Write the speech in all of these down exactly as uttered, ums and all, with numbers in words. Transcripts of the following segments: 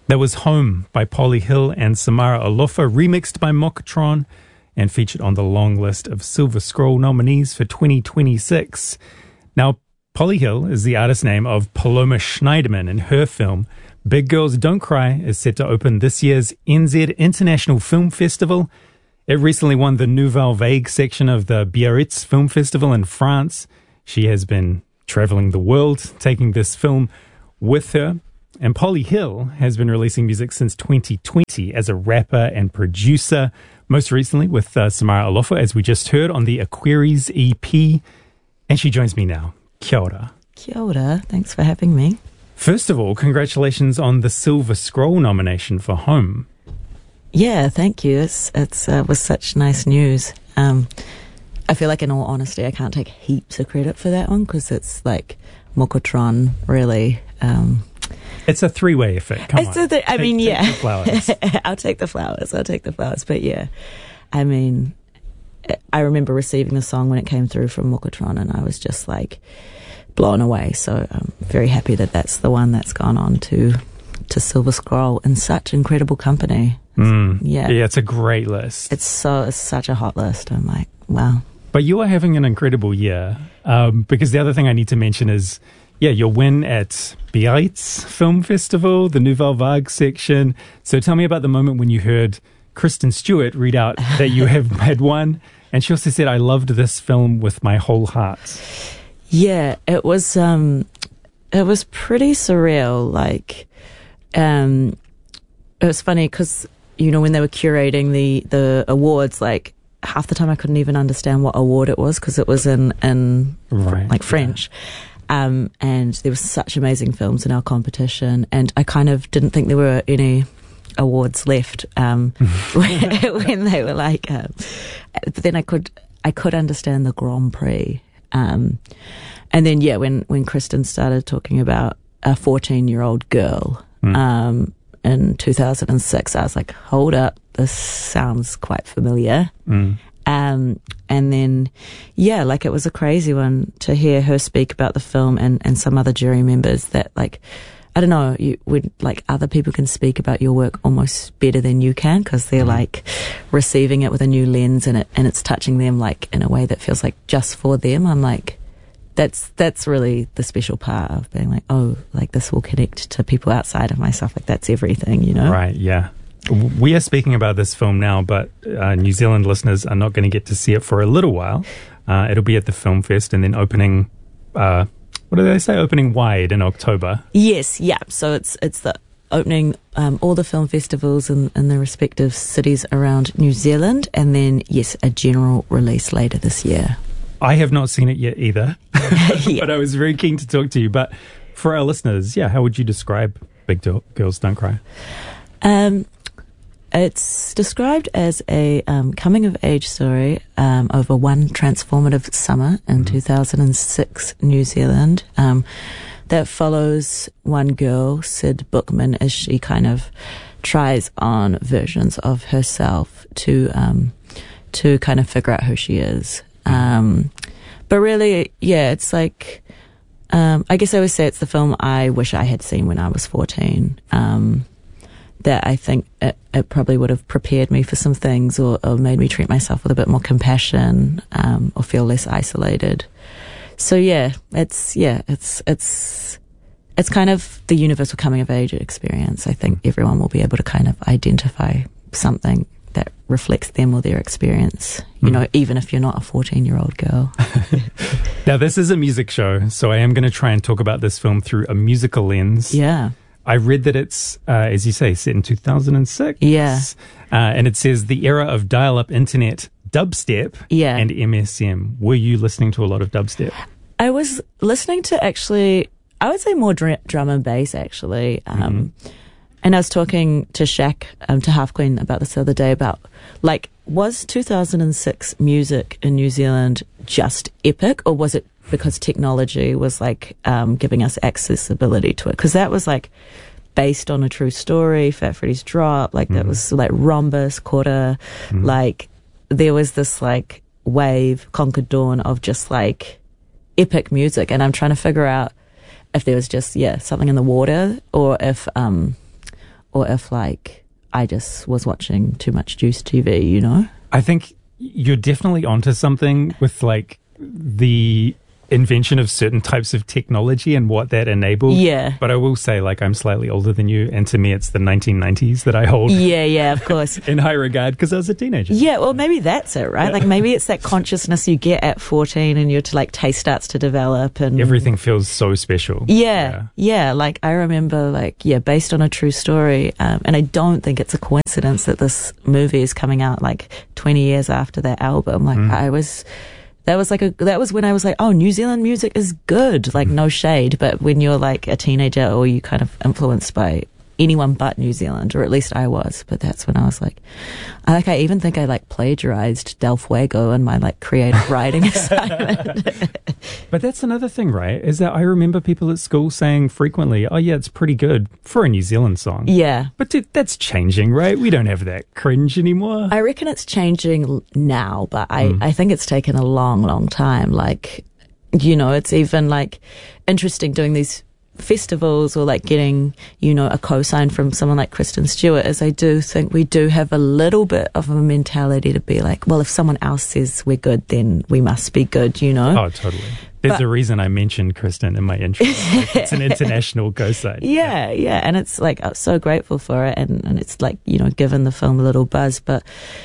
That was Home by Polly Hill and Samara Alofa, remixed by Mokatron and featured on the long list of Silver Scroll nominees for twenty twenty-six. Now, Polly Hill is the artist name of Paloma Schneiderman, and her film Big Girls Don't Cry is set to open this year's N Z International Film Festival. It recently won the Nouvelle Vague section of the Biarritz Film Festival in France. She has been traveling the world, taking this film with her. And Polly Hill has been releasing music since twenty twenty as a rapper and producer, most recently with uh, Samara Alofa, as we just heard, on the Aquaries E P. And she joins me now. Kia ora. Kia ora. Thanks for having me. First of all, congratulations on the Silver Scroll nomination for Home. Yeah, thank you. It's it's uh, was such nice news. Um, I feel like, in all honesty, I can't take heaps of credit for that one because it's like Mokotron, really. Um, It's a three-way effect. Come it's on. A th- I take, mean, take yeah. the flowers. I'll take the flowers. I'll take the flowers. But yeah, I mean, I remember receiving the song when it came through from Mokotron, and I was just like blown away. So I'm very happy that that's the one that's gone on to to Silver Scroll in such incredible company. Mm. Yeah, yeah, it's a great list. It's so it's such a hot list. I'm like, wow. But you are having an incredible year, um, because the other thing I need to mention is, yeah, your win at Biarritz Film Festival, the Nouvelle Vague section. So tell me about the moment when you heard Kristen Stewart read out that you have had won. And she also said, I loved this film with my whole heart. Yeah, it was, um, it was pretty surreal. Like, um, it was funny because, you know, when they were curating the, the awards, like, half the time I couldn't even understand what award it was because it was in, in right, like French. Yeah. Um, and there were such amazing films in our competition, and I kind of didn't think there were any awards left um, when, when they were like. Um, but then I could I could understand the Grand Prix, um, and then yeah, when when Kristen started talking about a fourteen-year-old girl mm. um, in two thousand six, I was like, hold up, this sounds quite familiar. Mm. Um, and then, yeah, like it was a crazy one to hear her speak about the film and, and some other jury members that, like, I don't know, you would, like, other people can speak about your work almost better than you can because they're, mm. like, receiving it with a new lens and it, and it's touching them, like, in a way that feels like just for them. I'm like, that's, that's really the special part of being like, oh, like, this will connect to people outside of myself. Like, that's everything, you know? Right, yeah. We are speaking about this film now, but uh, New Zealand listeners are not going to get to see it for a little while. Uh, it'll be at the Film Fest and then opening, uh, what do they say, opening wide in October. Yes, yeah. So it's it's the opening um, all the film festivals in, in the respective cities around New Zealand, and then, yes, a general release later this year. I have not seen it yet either, yeah. but I was very keen to talk to you. But for our listeners, yeah, how would you describe Big Girls Don't Cry? Um... It's described as a um, coming-of-age story um, over one transformative summer in mm-hmm. two thousand six New Zealand um, that follows one girl, Sid Bookman, as she kind of tries on versions of herself to um, to kind of figure out who she is. Um, but really, yeah, it's like, um, I guess I would say it's the film I wish I had seen when I was fourteen. Um that I think it, it probably would have prepared me for some things or, or made me treat myself with a bit more compassion um, or feel less isolated. So yeah, it's yeah, it's it's it's kind of the universal coming of age experience. I think everyone will be able to kind of identify something that reflects them or their experience, you mm. know, even if you're not a fourteen-year-old girl. Now, this is a music show, so I am going to try and talk about this film through a musical lens. Yeah. I read that it's, uh, as you say, set in two thousand six. Yeah. Uh, and it says the era of dial-up internet, dubstep, yeah. and M S M. Were you listening to a lot of dubstep? I was listening to actually, I would say more dr- drum and bass, actually. Um, mm-hmm. And I was talking to Shaq, um, to Half Queen about this the other day about, like, was two thousand six music in New Zealand just epic, or was it because technology was like um, giving us accessibility to it? Because that was like based on a true story, Fat Freddy's Drop, like mm. that was like Rhombus, Quarter, mm. like there was this like wave, Conquered Dawn of just like epic music. And I'm trying to figure out if there was just, yeah, something in the water, or if, um, or if like I just was watching too much Juice T V, you know? I think you're definitely onto something with like the invention of certain types of technology and what that enabled. Yeah. But I will say, like, I'm slightly older than you, and to me it's the nineteen nineties that I hold Yeah, yeah, of course. in high regard because I was a teenager. Yeah, well, maybe that's it, right? Yeah. Like, maybe it's that consciousness you get at fourteen and your, like, taste starts to develop and... Everything feels so special. Yeah, yeah, yeah. Like, I remember, like, yeah, based on a true story, um, and I don't think it's a coincidence that this movie is coming out, like, twenty years after that album. Like, Mm. I was... That was like a, that was when I was like, oh, New Zealand music is good. Like, no shade. But when you're like a teenager or you kind of influenced by anyone but New Zealand, or at least I was. But that's when I was like, I like, I even think I like plagiarized Del Fuego in my like creative writing assignment. But that's another thing, right? Is that I remember people at school saying frequently, oh yeah, it's pretty good for a New Zealand song. Yeah. But dude, that's changing, right? We don't have that cringe anymore. I reckon it's changing l- now, but I, Mm. I think it's taken a long, long time. Like, you know, it's even like interesting doing these festivals or like getting, you know, a cosign from someone like Kristen Stewart, as I do think we do have a little bit of a mentality to be like, well, if someone else says we're good, then we must be good, you know? Oh, totally. There's But- a reason I mentioned Kristen in my intro. Like, it's an international cosign. Yeah, yeah, and it's like I'm so grateful for it, and, and it's like, you know, given the film a little buzz. But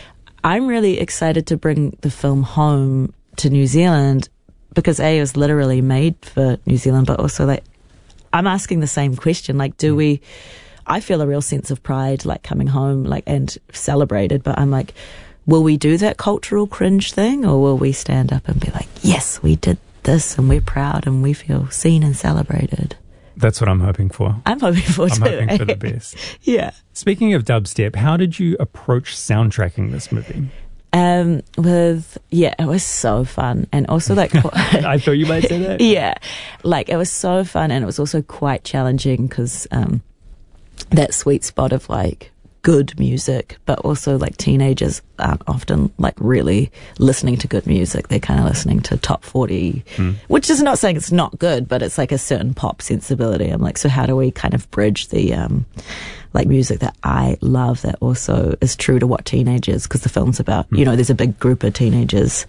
I'm really excited to bring the film home to New Zealand because A, it was literally made for New Zealand, but also like I'm asking the same question. Like, do we? I feel a real sense of pride, like coming home, like and celebrated. But I'm like, will we do that cultural cringe thing, or will we stand up and be like, yes, we did this, and we're proud, and we feel seen and celebrated? That's what I'm hoping for. I'm hoping for I'm too. hoping for the best. Yeah. Speaking of dubstep, how did you approach soundtracking this movie? Um, with yeah, it was so fun, and also like I thought you might say that. yeah, like it was so fun, and it was also quite challenging because um, that sweet spot of like good music, but also like teenagers aren't often like really listening to good music. They're kind of listening to top forty, Mm. which is not saying it's not good, but it's like a certain pop sensibility. I'm like, so how do we kind of bridge the um, like music that I love that also is true to what teenagers, because the film's about, you know, there's a big group of teenagers.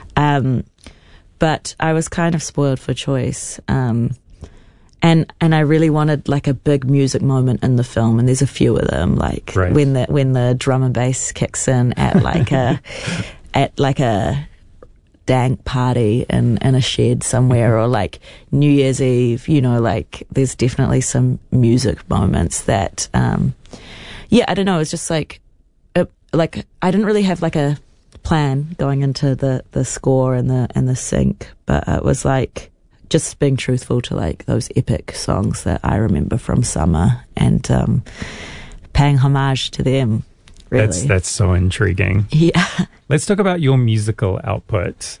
Um, but I was kind of spoiled for choice. Um, and, and I really wanted like a big music moment in the film. And there's a few of them, like Right. when the, when the drum and bass kicks in at like a, at like a, dank party in, in a shed somewhere, or like New Year's Eve, you know, like there's definitely some music moments that, um, yeah, I don't know. It's just like, it, like I didn't really have like a plan going into the, the score and the, and the sync, but it was like just being truthful to like those epic songs that I remember from summer and, um, paying homage to them. Really. That's that's so intriguing. Yeah. Let's talk about your musical output.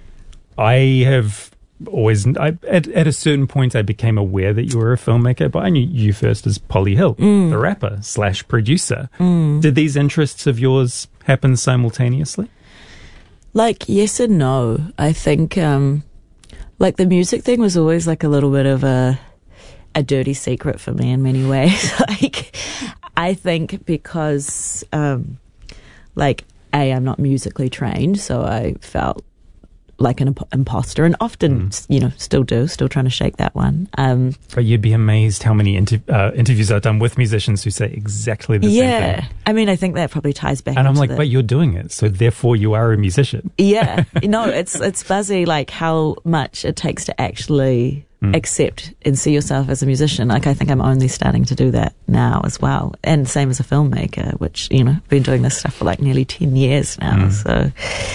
I have always, I, at, at a certain point, I became aware that you were a filmmaker, but I knew you first as Polly Hill, Mm. the rapper slash producer. Mm. Did these interests of yours happen simultaneously? Like, yes and no. I think, um, like the music thing was always like a little bit of a, a dirty secret for me in many ways. Like, I think because, um, like, A, I'm not musically trained, so I felt like an imp- imposter, and often, Mm. you know, still do, still trying to shake that one. Um, But you'd be amazed how many inter- uh, interviews I've done with musicians who say exactly the same yeah. thing. I mean, I think that probably ties back And I'm into like, the- but you're doing it, so therefore you are a musician. Yeah, no, it's it's buzzy, like how much it takes to actually Mm. accept and see yourself as a musician. Like, I think I'm only starting to do that now as well, and same as a filmmaker, which, you know, been doing this stuff for like nearly ten years now. Mm. So,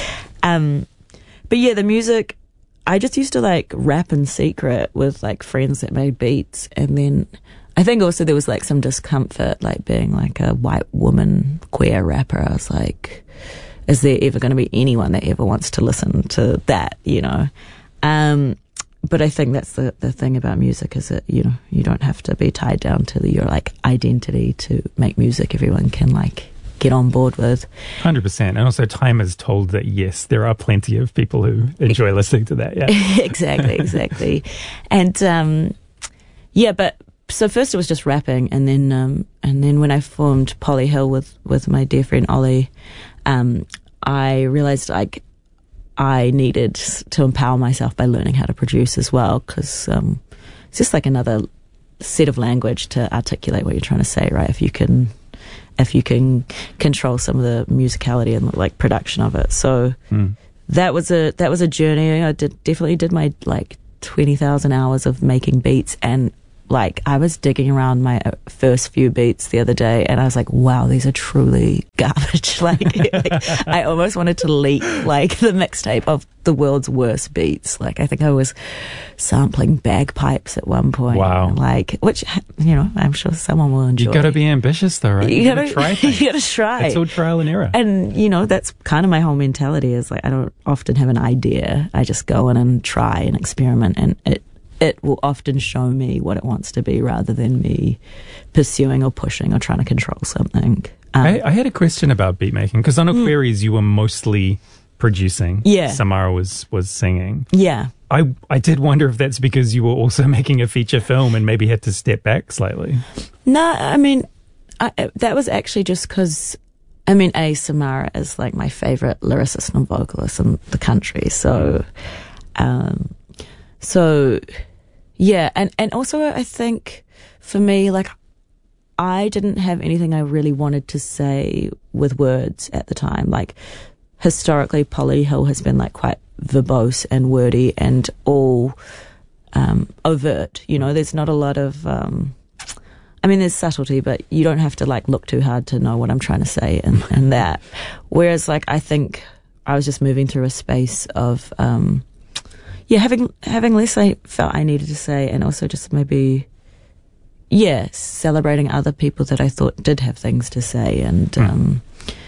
um, but yeah, the music, I just used to like rap in secret with like friends that made beats, and then I think also there was like some discomfort, like being like a white woman queer rapper. I was like, is there ever going to be anyone that ever wants to listen to that, you know? Um, but I think that's the, the thing about music, is that, you know, you don't have to be tied down to the, your like identity to make music. Everyone can like get on board with. one hundred percent. And also time has told that, yes, there are plenty of people who enjoy listening to that. Yeah. exactly, exactly. And, um, yeah, but, so first it was just rapping, and then um, and then when I formed Polly Hill with, with my dear friend Ollie, um, I realised like I needed to empower myself by learning how to produce as well, because um, it's just like another set of language to articulate what you're trying to say, right? If you can, if you can control some of the musicality and like production of it. So mm. that was a that was a journey. I did definitely did my like twenty thousand hours of making beats, and like I was digging around my first few beats the other day, and I was like, wow, these are truly garbage. like, like I almost wanted to leak like the mixtape of the world's worst beats. Like I think I was sampling bagpipes at one point. Wow. Like, which, you know, I'm sure someone will enjoy. You gotta be ambitious though, right? You, you gotta, gotta try things. You gotta try. It's all trial and error. And, you know, that's kind of my whole mentality is like, I don't often have an idea. I just go in and try and experiment, and it it will often show me what it wants to be rather than me pursuing or pushing or trying to control something. Um, I, I had a question about beat making, because on mm. Aquarius you were mostly producing. Yeah. Samara was, was singing. Yeah. I, I did wonder if that's because you were also making a feature film and maybe had to step back slightly. No, I mean, I, that was actually just because, I mean, A, Samara is like my favourite lyricist and vocalist in the country. So, um, so... Yeah, and, and also I think for me, like, I didn't have anything I really wanted to say with words at the time. Like, historically, Polly Hill has been, like, quite verbose and wordy and all um, overt. You know, there's not a lot of... Um, I mean, there's subtlety, but you don't have to, like, look too hard to know what I'm trying to say and, and that. Whereas, like, I think I was just moving through a space of... Um, Yeah, having having less I felt I needed to say, and also just maybe, yeah, celebrating other people that I thought did have things to say, and mm. um,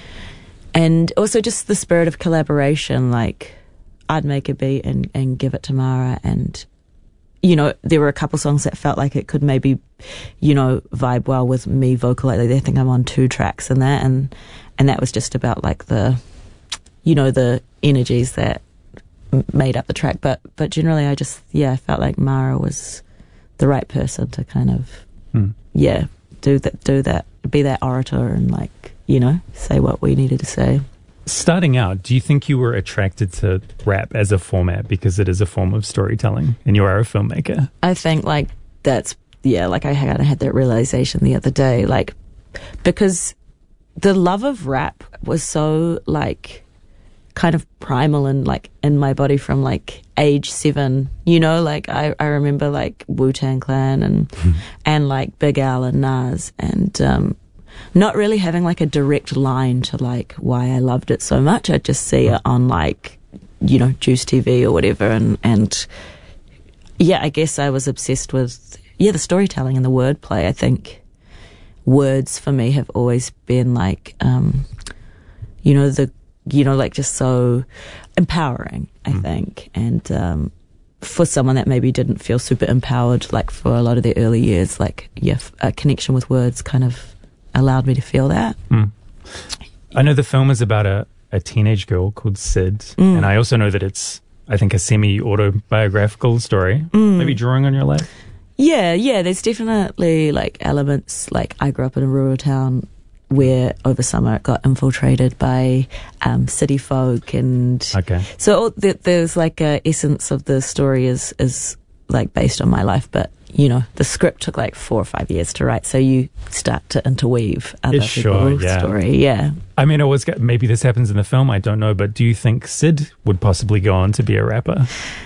and also just the spirit of collaboration. Like, I'd make a beat and, and give it to Mara, and you know, there were a couple songs that felt like it could maybe, you know, vibe well with me vocally. They think I'm on two tracks in that, and and that was just about like the, you know, the energies that made up the track, but but generally I just yeah I felt like Mara was the right person to kind of mm. yeah do that do that be that orator and like, you know, say what we needed to say. Starting out, do you think you were attracted to rap as a format because it is a form of storytelling and you are a filmmaker? I think like that's yeah like I kind of had that realization the other day, like because the love of rap was so like kind of primal and like in my body from like age seven, you know, like I, I remember like Wu-Tang Clan and mm. and like Big Al and Nas, and um not really having like a direct line to like why I loved it so much. I'd just see it on like, you know, Juice T V or whatever, and and yeah, I guess I was obsessed with yeah the storytelling and the wordplay. I think words for me have always been like um you know the you know, like just so empowering, I mm. think. And um, for someone that maybe didn't feel super empowered, like for a lot of their early years, like, yeah, a connection with words kind of allowed me to feel that. Mm. I know the film is about a, a teenage girl called Sid. Mm. And I also know that it's, I think, a semi-autobiographical story. Mm. Maybe drawing on your life? Yeah, yeah, there's definitely like elements, like I grew up in a rural town where over summer it got infiltrated by um, city folk, and okay. so all, there, there's like a essence of the story is is like based on my life, but you know the script took like four or five years to write, so you start to interweave other yeah, sure, people's yeah. story. Yeah, I mean, I was maybe this happens in the film, I don't know, but do you think Sid would possibly go on to be a rapper?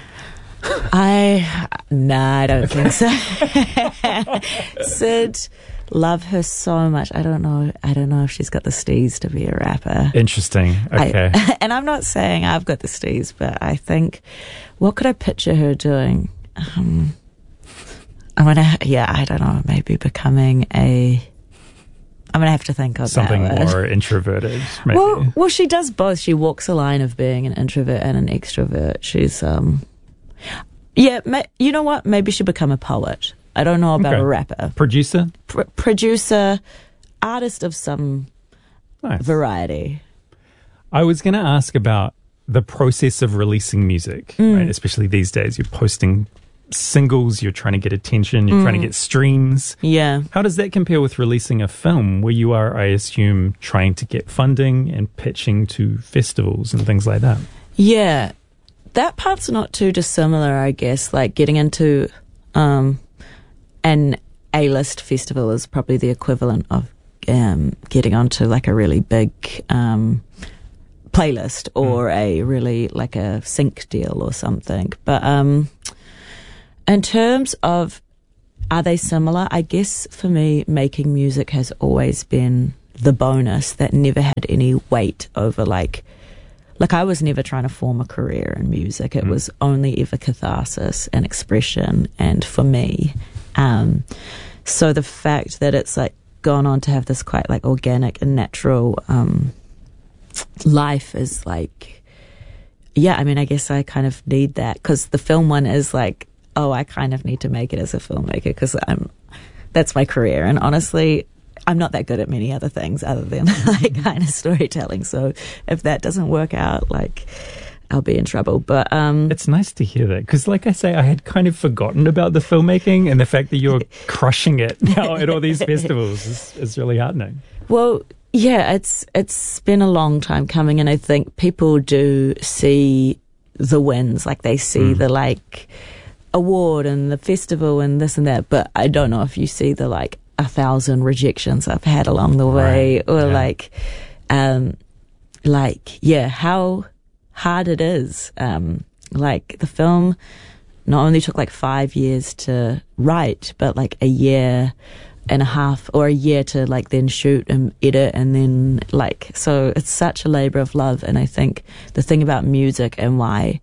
I nah, I don't think so. Sid. Love her so much. I don't know. I don't know if she's got the steez to be a rapper. Interesting. Okay. I, and I'm not saying I've got the steez, but I think, what could I picture her doing? Um, I'm gonna. Yeah, I don't know. Maybe becoming a. I'm gonna have to think of something that more introverted. Maybe. Well, well, she does both. She walks a line of being an introvert and an extrovert. She's um. Yeah, ma- you know what? Maybe she'll become a poet. I don't know about okay. a rapper. Producer? Pr- producer, artist of some nice. variety. I was going to ask about the process of releasing music, mm. right? Especially these days, you're posting singles, you're trying to get attention, you're mm. trying to get streams. Yeah. How does that compare with releasing a film where you are, I assume, trying to get funding and pitching to festivals and things like that? Yeah. That part's not too dissimilar, I guess. Like getting into um, an A-list festival is probably the equivalent of um, getting onto like a really big um, playlist or mm. a really like a sync deal or something. But um, in terms of are they similar, I guess for me making music has always been the bonus that never had any weight over like Like, I was never trying to form a career in music. It mm. was only ever catharsis and expression, and for me. Um, so the fact that it's, like, gone on to have this quite, like, organic and natural um, life is, like... Yeah, I mean, I guess I kind of need that, because the film one is, like, oh, I kind of need to make it as a filmmaker, because I'm... That's my career, and honestly... I'm not that good at many other things other than like kind of storytelling. So if that doesn't work out, like I'll be in trouble. But um, it's nice to hear that because, like I say, I had kind of forgotten about the filmmaking and the fact that you're crushing it now at all these festivals is, is really heartening. Well, yeah, it's it's been a long time coming, and I think people do see the wins, like they see mm. the like award and the festival and this and that. But I don't know if you see the like. a thousand rejections I've had along the way, right. or yeah. like, um, like, yeah, how hard it is. Um, like the film not only took like five years to write, but like a year and a half or a year to like then shoot and edit and then like, so it's such a labor of love. And I think the thing about music and why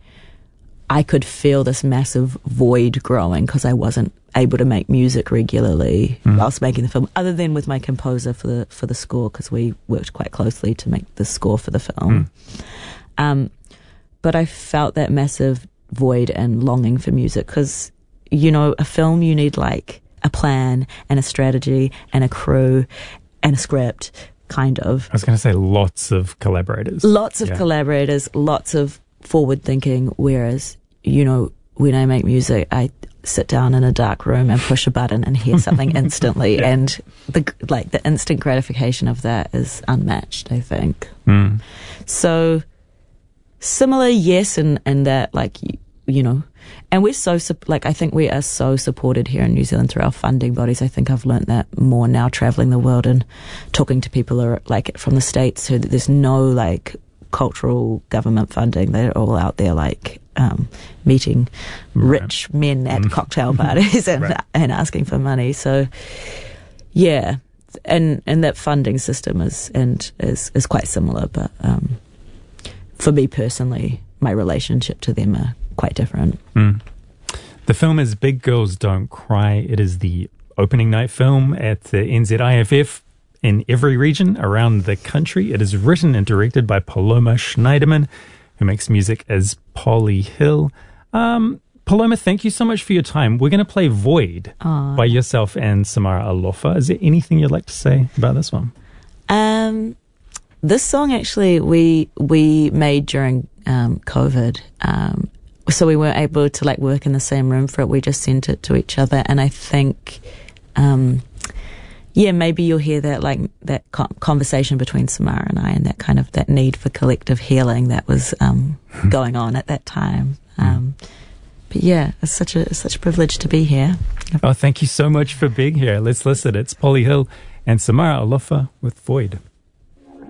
I could feel this massive void growing because I wasn't able to make music regularly mm. whilst making the film, other than with my composer for the for the score, because we worked quite closely to make the score for the film. Mm. Um, but I felt that massive void and longing for music because, you know, a film you need like a plan and a strategy and a crew and a script, kind of. I was going to say lots of collaborators. Lots of yeah. collaborators, lots of forward thinking, whereas, you know, when I make music, I sit down in a dark room and push a button and hear something instantly, yeah. and the like the instant gratification of that is unmatched, I think. Mm. So similar, yes, in, in that, like, you, you know, and we're so, like, I think we are so supported here in New Zealand through our funding bodies. I think I've learnt that more now travelling the world and talking to people who are, like, from the States, who there's no, like, cultural government funding. They're all out there, like, um, meeting right. rich men at mm. cocktail parties and right. and asking for money. So, yeah, and and that funding system is and is is quite similar. But um, for me personally, my relationship to them are quite different. Mm. The film is Big Girls Don't Cry. It is the opening night film at the N Z I F F in every region around the country. It is written and directed by Paloma Schneiderman, who makes music as Polly Hill. Um, Paloma, thank you so much for your time. We're going to play Void Aww. by yourself and Samara Alofa. Is there anything you'd like to say about this one? Um, this song actually we we made during um, COVID, um, so we weren't able to like work in the same room for it. We just sent it to each other, and I think. Um, Yeah, maybe you'll hear that, like, that conversation between Samara and I and that kind of, that need for collective healing that was um, going on at that time. Um, but yeah, it's such a, it's such a privilege to be here. Oh, thank you so much for being here. Let's listen. It's Polly Hill and Samara Alofa with Void.